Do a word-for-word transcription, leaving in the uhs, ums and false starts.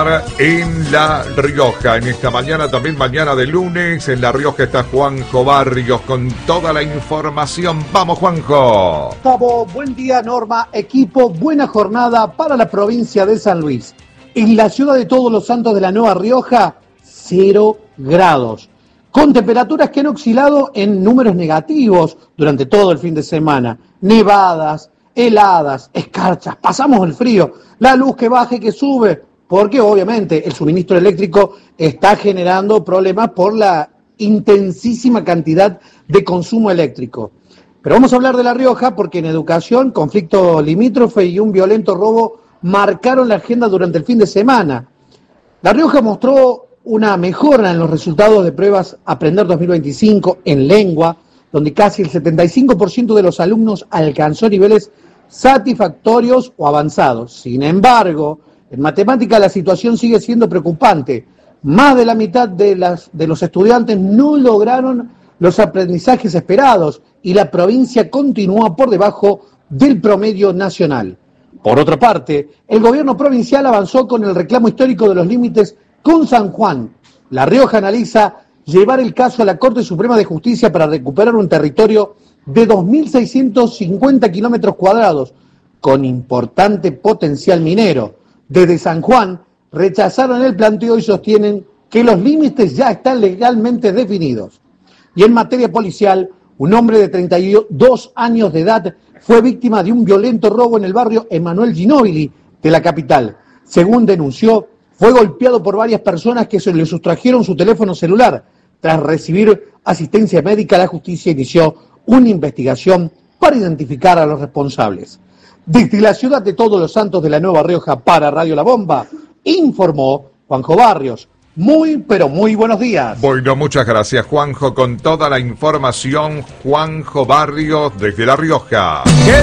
estar en La Rioja. En esta mañana, también mañana de lunes, en La Rioja está Juanjo Barrios con toda la información. ¡Vamos, Juanjo! Gustavo, buen día, Norma, equipo, buena jornada para la provincia de San Luis. En la ciudad de Todos los Santos de la Nueva Rioja, cero grados. Con temperaturas que han oscilado en números negativos durante todo el fin de semana. Nevadas, heladas, escarchas, pasamos el frío, la luz que baja y que sube, porque obviamente el suministro eléctrico está generando problemas por la intensísima cantidad de consumo eléctrico. Pero vamos a hablar de La Rioja porque en educación, conflicto limítrofe y un violento robo marcaron la agenda durante el fin de semana. La Rioja mostró una mejora en los resultados de pruebas Aprender dos mil veinticinco en lengua, donde casi el setenta y cinco por ciento de los alumnos alcanzó niveles satisfactorios o avanzados. Sin embargo, en matemática la situación sigue siendo preocupante. Más de la mitad de, las, de los estudiantes no lograron los aprendizajes esperados y la provincia continúa por debajo del promedio nacional. Por otra parte, el gobierno provincial avanzó con el reclamo histórico de los límites con San Juan. La Rioja analiza llevar el caso a la Corte Suprema de Justicia para recuperar un territorio de dos mil seiscientos cincuenta kilómetros cuadrados, con importante potencial minero. Desde San Juan rechazaron el planteo y sostienen que los límites ya están legalmente definidos. Y en materia policial, un hombre de treinta y dos años de edad fue víctima de un violento robo en el barrio Emanuel Ginóbili de la capital. Según denunció, fue golpeado por varias personas que se le sustrajeron su teléfono celular. Tras recibir asistencia médica, la justicia inició una investigación para identificar a los responsables. Desde la ciudad de Todos los Santos de la Nueva Rioja para Radio La Bomba, informó Juanjo Barrios. Muy, pero muy buenos días. Bueno, muchas gracias, Juanjo, con toda la información. Juanjo Barrios desde La Rioja. ¿Qué